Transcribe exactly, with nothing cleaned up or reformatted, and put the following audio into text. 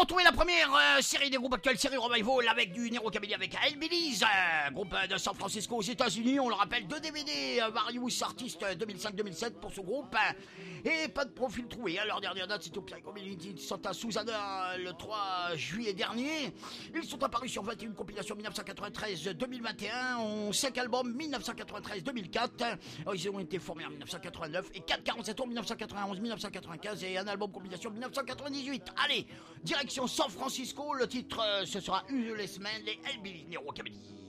retrouver la première euh, série des groupes actuels, série Revival, avec du Nero Camelli avec Hellbillies, euh, groupe euh, de San Francisco aux États-Unis. On le rappelle, deux D V D, euh, Various Artists deux mille cinq deux mille sept pour ce groupe. Euh, et pas de profil trouvé. Alors, dernière date, c'était au Pierre Community Santa Susana euh, le trois juillet dernier. Ils sont apparus sur vingt et une compilations mille neuf cent quatre-vingt-treize deux mille vingt et un, on cinq albums mille neuf cent quatre-vingt-treize deux mille quatre. Alors, ils ont été formés en mille neuf cent quatre-vingt-neuf et quatre quarante-sept tours mille neuf cent quatre-vingt-onze mille neuf cent quatre-vingt-quinze et un album compilation mille neuf cent quatre-vingt-dix-huit. Allez, direction San Francisco, le titre euh, ce sera Useless Man, les Hellbillies, Nero Camelli.